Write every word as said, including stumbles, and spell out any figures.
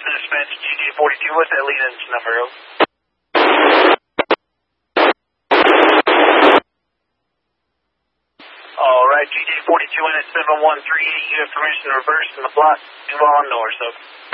Dispatch G J forty-two, what's that lead-in number? Alright, G J forty-two in at seven one three eight, you have permission to reverse in the block, two on north, so.